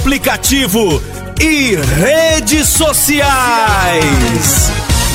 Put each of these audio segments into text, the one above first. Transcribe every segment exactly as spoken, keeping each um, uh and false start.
aplicativo e redes sociais.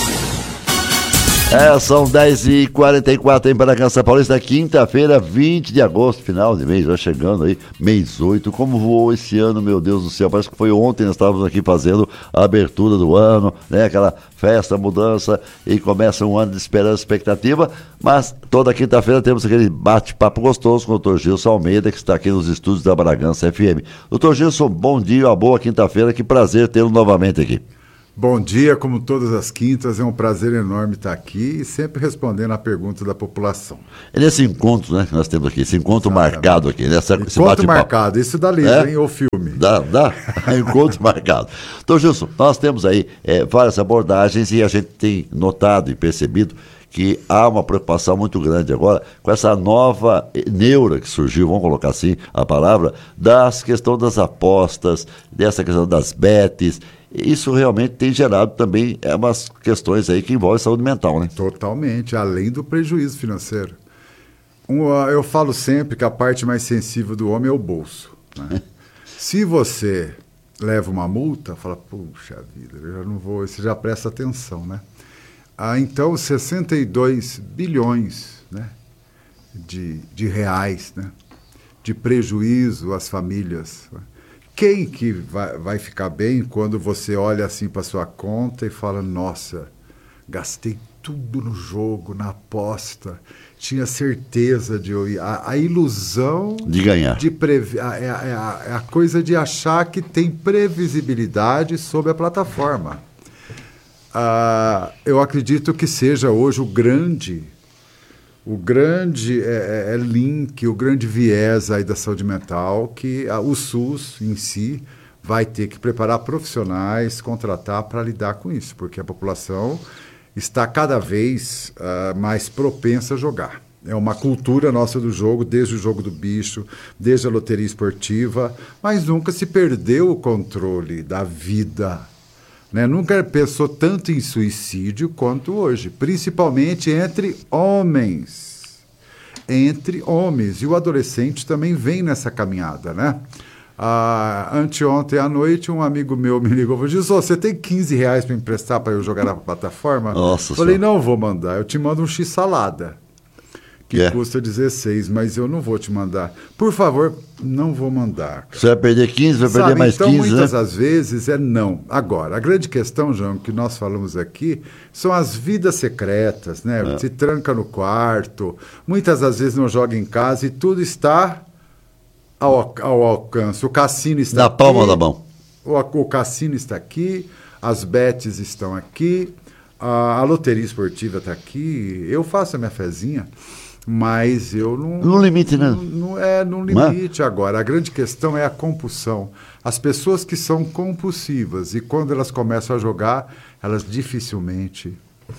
É, são dez e quarenta e quatro em Bragança Paulista, quinta-feira, vinte de agosto, final de mês, vai chegando aí, mês oito. Como voou esse ano, meu Deus do céu, parece que foi ontem, nós estávamos aqui fazendo a abertura do ano, né, aquela festa, mudança, e começa um ano de esperança e expectativa, mas toda quinta-feira temos aquele bate-papo gostoso com o doutor Gilson Almeida, que está aqui nos estúdios da Bragança F M. doutor Gilson, bom dia, uma boa quinta-feira, que prazer tê-lo novamente aqui. Bom dia, como todas as quintas, é um prazer enorme estar aqui e sempre respondendo a pergunta da população. É nesse encontro, né, que nós temos aqui, esse encontro Exatamente. marcado aqui, nessa, esse encontro marcado, isso dá livro, é? hein, ou filme. Dá, dá, encontro marcado. Então, Gilson, nós temos aí é, várias abordagens e a gente tem notado e percebido que há uma preocupação muito grande agora com essa nova neura que surgiu, vamos colocar assim a palavra, das questões das apostas, dessa questão das bets. Isso realmente tem gerado também é, umas questões aí que envolvem saúde mental, né? Totalmente, além do prejuízo financeiro. Um, eu falo sempre que a parte mais sensível do homem é o bolso, né? Se você leva uma multa, fala, puxa vida, eu já não vou, você já presta atenção, né? Ah, então, sessenta e dois bilhões, né, de, de reais, né, de prejuízo às famílias. Né? Quem que vai, vai ficar bem quando você olha assim para sua conta e fala, nossa, gastei tudo no jogo, na aposta, tinha certeza de eu ir. A, a ilusão de ganhar. De previ- a, é, a, é a coisa de achar que tem previsibilidade sobre a plataforma. Ah, eu acredito que seja hoje o grande, o grande é, é, link, o grande viés aí da saúde mental, que a, o SUS em si vai ter que preparar profissionais, contratar para lidar com isso, porque a população está cada vez uh, mais propensa a jogar. É uma cultura nossa do jogo, desde o jogo do bicho, desde a loteria esportiva, mas nunca se perdeu o controle da vida. Né? Nunca pensou tanto em suicídio quanto hoje, principalmente entre homens. Entre homens. E o adolescente também vem nessa caminhada, né? Ah, anteontem à noite, um amigo meu me ligou e falou, Gilson, você tem quinze reais para emprestar para eu jogar na plataforma? Nossa, falei, senhora. não vou mandar, eu te mando um X-salada, que yeah. custa dezesseis, mas eu não vou te mandar. Por favor, não vou mandar. Você vai perder quinze, vai Sabe, perder mais então, quinze, muitas né? às vezes é não. Agora, a grande questão, João, que nós falamos aqui, são as vidas secretas, né? É. Se tranca no quarto, muitas às vezes não joga em casa e tudo está ao, ao alcance. O cassino está Na aqui. Na palma da mão. O, o cassino está aqui, as bets estão aqui, a, a loteria esportiva está aqui, eu faço a minha fezinha. Mas eu não... No limite, né? Não, não é no limite agora. A grande questão é a compulsão. As pessoas que são compulsivas e quando elas começam a jogar, elas dificilmente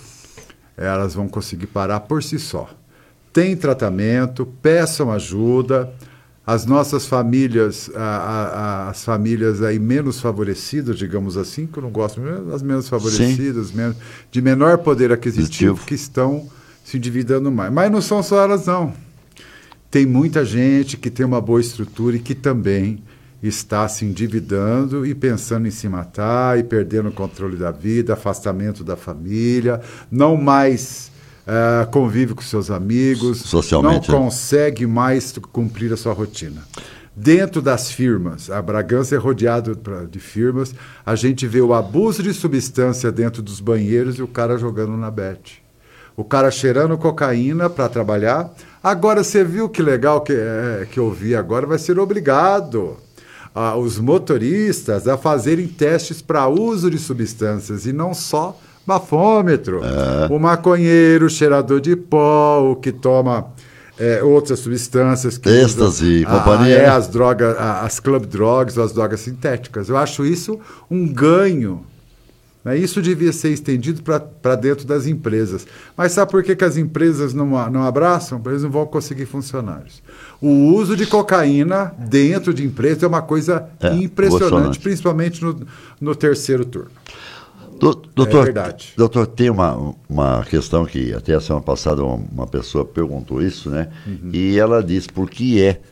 elas vão conseguir parar por si só. Tem tratamento, peçam ajuda. As nossas famílias, a, a, a, as famílias aí menos favorecidas, digamos assim, que eu não gosto, as menos favorecidas, menos, de menor poder aquisitivo, Positivo. que estão... se endividando mais. Mas não são só elas, não. Tem muita gente que tem uma boa estrutura e que também está se endividando e pensando em se matar e perdendo o controle da vida, afastamento da família, não mais uh, convive com seus amigos, socialmente, não consegue mais cumprir a sua rotina. Dentro das firmas, a Bragança é rodeado de firmas, a gente vê o abuso de substância dentro dos banheiros e o cara jogando na bet. O cara cheirando cocaína para trabalhar. Agora, você viu que legal que, é, que eu vi agora? Vai ser obrigado ah, os motoristas a fazerem testes para uso de substâncias e não só bafômetro. É. O maconheiro, o cheirador de pó, o que toma é, outras substâncias. Que êxtase, usam, companhia. Ah, é, as drogas, as club drugs, as drogas sintéticas. Eu acho isso um ganho. Isso devia ser estendido para dentro das empresas. Mas sabe por que, que as empresas não, não abraçam? Porque eles não vão conseguir funcionários. O uso de cocaína dentro de empresas é uma coisa é, impressionante, principalmente no, no terceiro turno. Do, doutor, é verdade. Doutor, tem uma, uma questão que até a semana passada uma, uma pessoa perguntou isso, né? Uhum. E ela disse por que é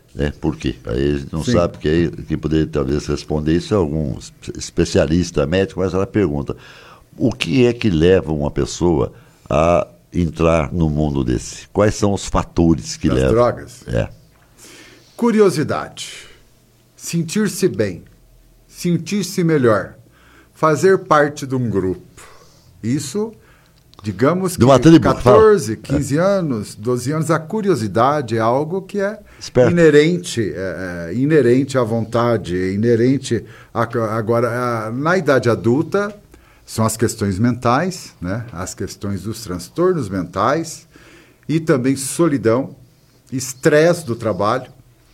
Né? Por quê? Aí a gente não Sim. sabe, porque aí quem poderia talvez responder isso é algum especialista médico, mas ela pergunta, o que é que leva uma pessoa a entrar no mundo desse? Quais são os fatores que Das levam? drogas? É. Curiosidade, sentir-se bem, sentir-se melhor, fazer parte de um grupo. Isso, digamos De uma que tribo, catorze, fala. quinze anos, doze anos, a curiosidade é algo que é Esperto. inerente, é, é, inerente à vontade, é inerente a, agora a, na idade adulta são as questões mentais, né? As questões dos transtornos mentais e também solidão, estresse do trabalho,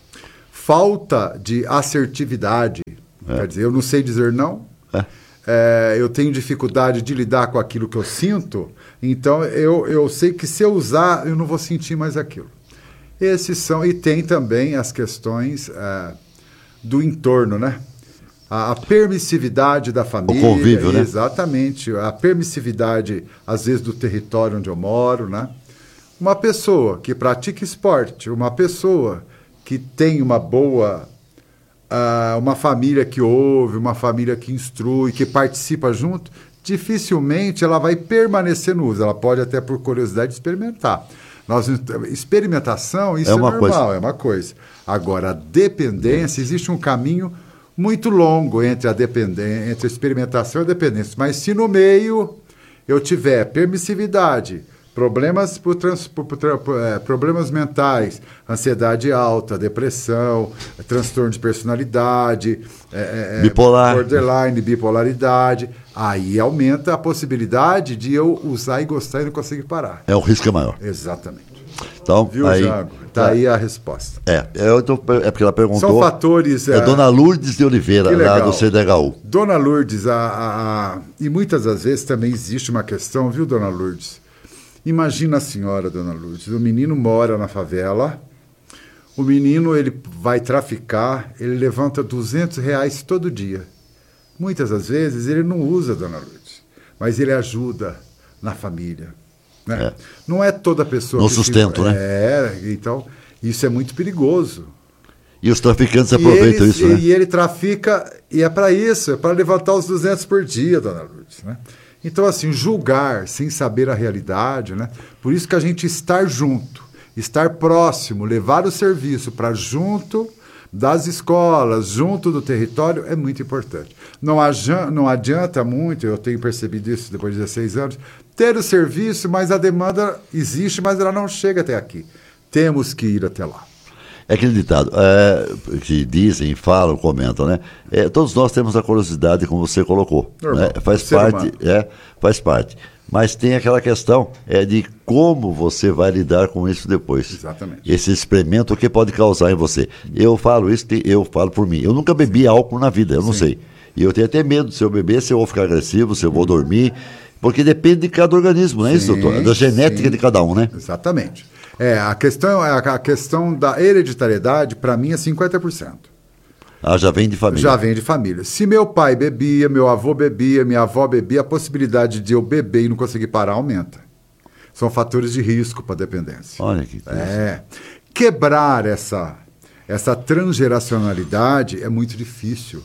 falta de assertividade, é. Quer dizer, eu não sei dizer não, é. É, eu tenho dificuldade de lidar com aquilo que eu sinto, então eu, eu sei que se eu usar, eu não vou sentir mais aquilo. Esses são, e tem também as questões é, do entorno, né? A, a permissividade da família. O convívio, né? Exatamente, a permissividade, às vezes, do território onde eu moro, né? Uma pessoa que pratica esporte, uma pessoa que tem uma boa... Uh, uma família que ouve, uma família que instrui, que participa junto, dificilmente ela vai permanecer no uso. Ela pode até, por curiosidade, experimentar. Nós, experimentação, isso é, é uma normal, coisa. é uma coisa. Agora, a dependência, existe um caminho muito longo entre a, dependência, entre a experimentação e a dependência. Mas se no meio eu tiver permissividade, problemas, por trans, por, por, por, é, problemas mentais, ansiedade alta, depressão, é, transtorno de personalidade, é, é, bipolar, borderline, bipolaridade, aí aumenta a possibilidade de eu usar e gostar e não conseguir parar. É o risco é maior. Exatamente. Então, Viu, aí, Jango? Está aí a resposta. É, eu tô, é porque ela perguntou... São fatores... É, é, Dona Lourdes de Oliveira, lá do C D H U. Dona Lourdes, a, a, a, e muitas das vezes também existe uma questão, viu, Dona Lourdes? Imagina a senhora, Dona Lourdes, o menino mora na favela, o menino ele vai traficar, ele levanta duzentos reais todo dia. Muitas das vezes ele não usa, Dona Lourdes, mas ele ajuda na família. Né? É. Não é toda pessoa... No que sustento, se... né? É, então isso é muito perigoso. E os traficantes aproveitam ele, isso, né? E ele trafica, e é para isso, é para levantar os duzentos por dia, Dona Lourdes, né? Então, assim, julgar sem saber a realidade, né? Por isso que a gente estar junto, estar próximo, levar o serviço para junto das escolas, junto do território, é muito importante. Não adianta, não adianta muito, eu tenho percebido isso depois de dezesseis anos, ter o serviço, mas a demanda existe, mas ela não chega até aqui. Temos que ir até lá. É aquele ditado, é, que dizem, falam, comentam, né? É, todos nós temos a curiosidade, como você colocou. Normal, né? Faz parte, é, faz parte. Mas tem aquela questão é, de como você vai lidar com isso depois. Exatamente. Esse experimento, o que pode causar em você. Eu falo isso, eu falo por mim. Eu nunca bebi Sim. álcool na vida, eu não Sim. sei. E eu tenho até medo se eu beber, se eu vou ficar agressivo, se eu vou dormir. Porque depende de cada organismo, não é isso, doutor? Da genética sim. de cada um, né? Exatamente. É, a questão, a questão da hereditariedade, para mim, é cinquenta por cento. Ah, já vem de família. Já vem de família. Se meu pai bebia, meu avô bebia, minha avó bebia, a possibilidade de eu beber e não conseguir parar aumenta. São fatores de risco para a dependência. Olha que coisa. É. Quebrar essa, essa transgeracionalidade é muito difícil.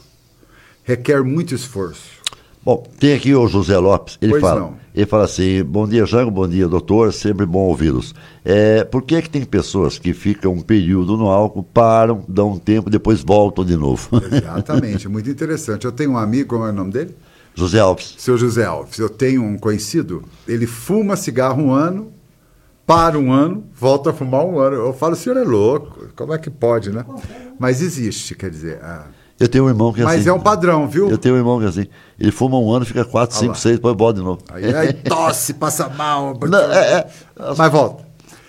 Requer muito esforço. Bom, tem aqui o José Lopes, ele pois fala, não. ele fala assim, bom dia Jango, bom dia doutor, sempre bom ouvi-los. É, por que é que tem pessoas que ficam um período no álcool, param, dão um tempo, depois voltam de novo? Exatamente, muito interessante. Eu tenho um amigo, como é o nome dele? José Alves. Seu José Alves, eu tenho um conhecido, ele fuma cigarro um ano, para um ano, volta a fumar um ano. Eu falo, o senhor é louco, como é que pode, né? Mas existe, quer dizer... A... Eu tenho um irmão que é Mas assim. é um padrão, viu? Eu tenho um irmão que é assim. Ele fuma um ano, fica quatro, cinco, seis, depois volta de novo. Aí, aí tosse, passa mal. Não, é, é. Mas volta.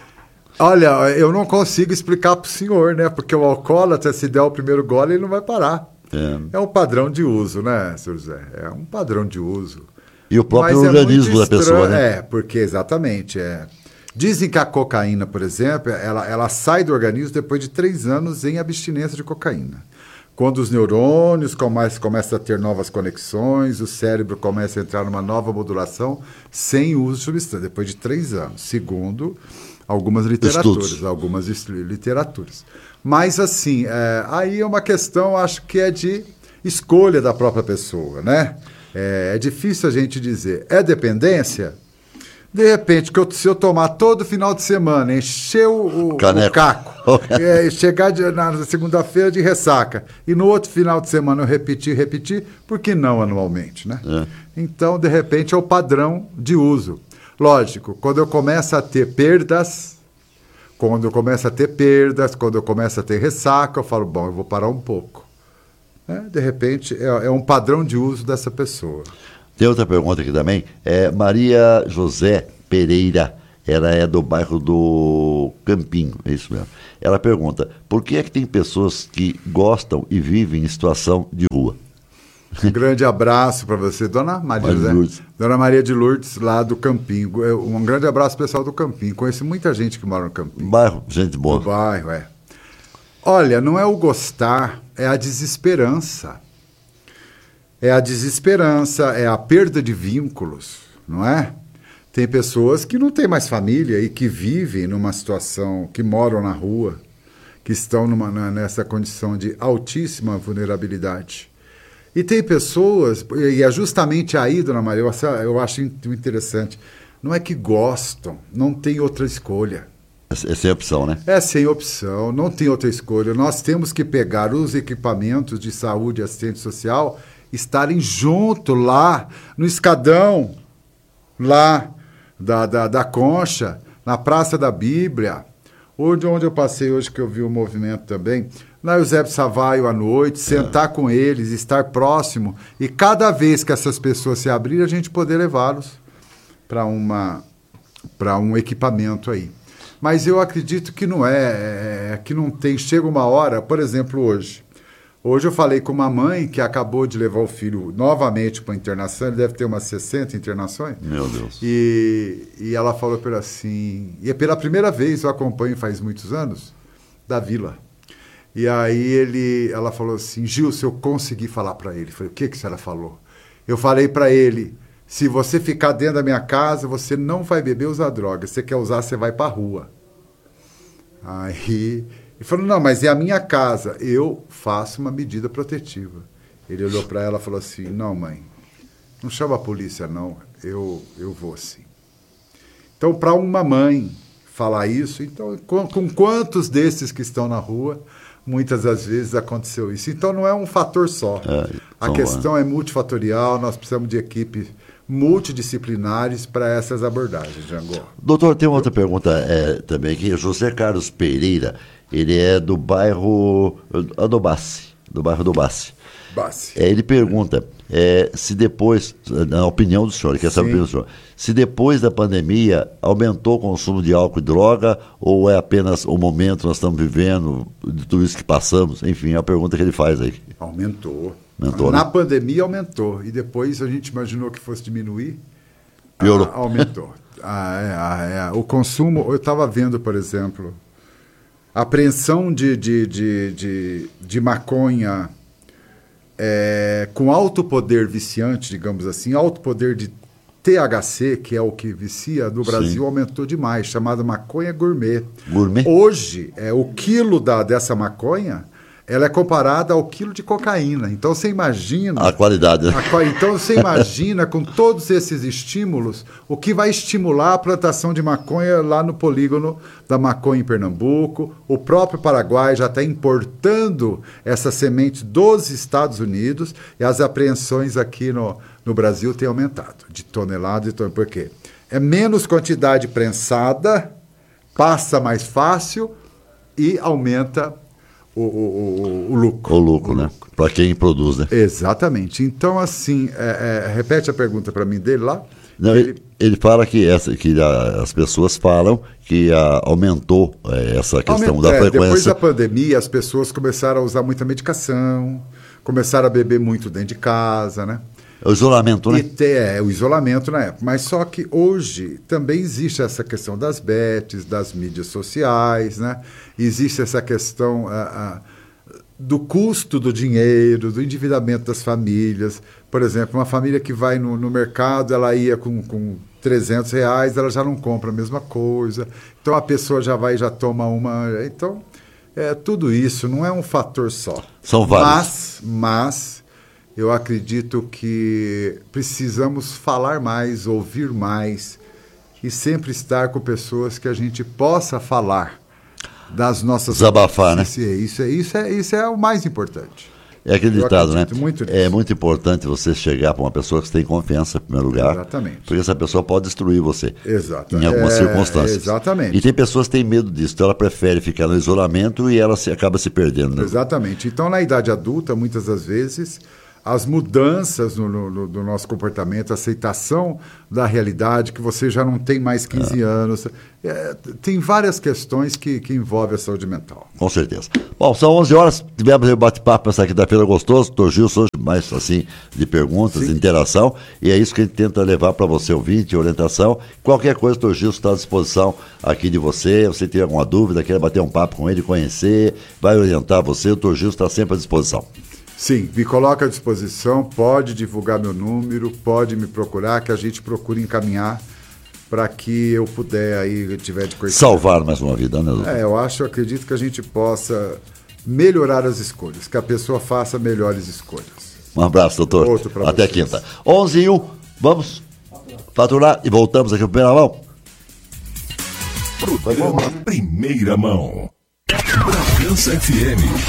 Olha, eu não consigo explicar para o senhor, né? Porque o alcoólatra, se der o primeiro gole, ele não vai parar. É, é um padrão de uso, né, senhor José? É um padrão de uso. E o próprio Mas organismo é da pessoa, né? É, porque exatamente. É. Dizem que a cocaína, por exemplo, ela, ela sai do organismo depois de três anos em abstinência de cocaína. Quando os neurônios começam, começam a ter novas conexões, o cérebro começa a entrar numa nova modulação sem uso de substância, depois de três anos, segundo algumas literaturas, Estudos. algumas literaturas. Mas, assim, é, aí é uma questão, acho que é de escolha da própria pessoa, né? É, é difícil a gente dizer. É dependência? De repente, que eu, se eu tomar todo final de semana, encher o, o, o caco, é, chegar de, na segunda-feira de ressaca, e no outro final de semana eu repetir, repetir, por que não anualmente, né? É. Então, de repente, é o padrão de uso. Lógico, quando eu começo a ter perdas, quando eu começo a ter perdas, quando eu começo a ter ressaca, eu falo, bom, eu vou parar um pouco. É, de repente, é, é um padrão de uso dessa pessoa. Tem outra pergunta aqui também. É Maria José Pereira. Ela é do bairro do Campinho, é isso mesmo. Ela pergunta, por que é que tem pessoas que gostam e vivem em situação de rua? Um grande abraço para você, Dona Maria, Maria José. Lourdes. Dona Maria de Lourdes, lá do Campinho. Um grande abraço pessoal do Campinho. Conheço muita gente que mora no Campinho. Bairro, gente boa. No bairro, é. Olha, não é o gostar, é a desesperança. É a desesperança, é a perda de vínculos, não é? Tem pessoas que não têm mais família e que vivem numa situação, que moram na rua, que estão numa, nessa condição de altíssima vulnerabilidade. E tem pessoas, e é justamente aí, Dona Maria, eu, eu acho interessante, não é que gostam, não tem outra escolha. É sem opção, né? É sem opção, não tem outra escolha. Nós temos que pegar os equipamentos de saúde e assistente social, estarem junto lá, no escadão, lá da, da, da Concha, na Praça da Bíblia, onde, onde eu passei hoje, que eu vi o movimento também, na Eusébio Savaio à noite, sentar é. com eles, estar próximo, e cada vez que essas pessoas se abrirem, a gente poder levá-los para uma, para um equipamento aí. Mas eu acredito que não é, é, que não tem, chega uma hora, por exemplo, hoje. Hoje eu falei com uma mãe que acabou de levar o filho novamente para a internação, ele deve ter umas sessenta internações. Meu Deus. E, e ela falou para assim, e é pela primeira vez, eu acompanho faz muitos anos, da Vila. E aí ele, ela falou assim, Gil, se eu conseguir falar para ele. Eu falei, o que, que a senhora falou? Eu falei para ele, se você ficar dentro da minha casa, você não vai beber ou usar droga. Se você quer usar, você vai para a rua. Aí ele falou, não, mas é a minha casa. Eu faço uma medida protetiva. Ele olhou para ela e falou assim, não, mãe, não chama a polícia, não. Eu, eu vou sim. Então, para uma mãe falar isso, então, com, com quantos desses que estão na rua, muitas das vezes aconteceu isso. Então, não é um fator só. É, a questão é. é multifatorial, nós precisamos de equipes multidisciplinares para essas abordagens, Jango. Doutor, tem uma outra pergunta é, também aqui. José Carlos Pereira, ele é do bairro Adobassi, do bairro Adobassi. É, ele pergunta é, se depois, na opinião do senhor, quer saber a opinião do senhor, se depois da pandemia aumentou o consumo de álcool e droga, ou é apenas o momento que nós estamos vivendo, de tudo isso que passamos, enfim, é a pergunta que ele faz aí. Aumentou. aumentou Na né? pandemia aumentou, e depois a gente imaginou que fosse diminuir, piorou. Ah, aumentou. ah, é, ah, é. O consumo, eu estava vendo, por exemplo, a apreensão de, de, de, de, de maconha é, com alto poder viciante, digamos assim, alto poder de T H C, que é o que vicia no Brasil, Sim. aumentou demais, chamada maconha gourmet. Gourmet? Hoje, é, o quilo da, dessa maconha, ela é comparada ao quilo de cocaína. Então, você imagina... A qualidade, né? A, então, você imagina, com todos esses estímulos, o que vai estimular a plantação de maconha lá no polígono da maconha em Pernambuco. O próprio Paraguai já está importando essa semente dos Estados Unidos, e as apreensões aqui no, no Brasil têm aumentado, de tonelada e tonelada. Por quê? É menos quantidade prensada, passa mais fácil e aumenta O, o, o, o lucro. O lucro, o né? Para quem produz, né? Exatamente. Então, assim, é, é, repete a pergunta para mim dele lá. Não, ele, ele fala que, essa, que a, as pessoas falam que a, aumentou é, essa questão Aument, da é, frequência. Depois da pandemia, as pessoas começaram a usar muita medicação, começaram a beber muito dentro de casa, né? O isolamento, né? E te, é, o isolamento na época. Mas só que hoje também existe essa questão das bets, das mídias sociais, né? Existe essa questão uh, uh, do custo do dinheiro, do endividamento das famílias. Por exemplo, uma família que vai no, no mercado, ela ia com, com trezentos reais, ela já não compra a mesma coisa. Então, a pessoa já vai e já toma uma... Então, é, tudo isso não é um fator só. São vários. Mas, mas eu acredito que precisamos falar mais, ouvir mais e sempre estar com pessoas que a gente possa falar das nossas... Desabafar, né? Isso, isso, é, isso, é, isso é o mais importante. É aquele ditado, né? Muito é muito importante você chegar para uma pessoa que você tem confiança, em primeiro lugar. Exatamente. Porque essa pessoa pode destruir você. Exato. Em algumas é, circunstâncias. Exatamente. E tem pessoas que têm medo disso, então ela prefere ficar no isolamento e ela se, acaba se perdendo. Né? Exatamente. Então, na idade adulta, muitas das vezes, as mudanças no, no, no nosso comportamento, a aceitação da realidade, que você já não tem mais quinze é. anos, é, tem várias questões que, que envolvem a saúde mental. Com certeza. Bom, são onze horas, tivemos um bate-papo essa quinta-feira gostoso, doutor Gilson, mais assim, de perguntas, de interação, e é isso que a gente tenta levar para você, ouvinte, orientação. Qualquer coisa, doutor Gilson está à disposição aqui de você, você tem alguma dúvida, quer bater um papo com ele, conhecer, vai orientar você, o doutor Gilson está sempre à disposição. Sim, me coloca à disposição, pode divulgar meu número, pode me procurar, que a gente procura encaminhar para que eu puder aí, tiver de conhecer. Salvar mais uma vida, né, doutor? É, eu acho, eu acredito que a gente possa melhorar as escolhas, que a pessoa faça melhores escolhas. Um abraço, doutor. Outro pra Até vocês. quinta. onze e um, vamos faturar e voltamos aqui para primeira mão. Programa Primeira Mão. Bragança F M.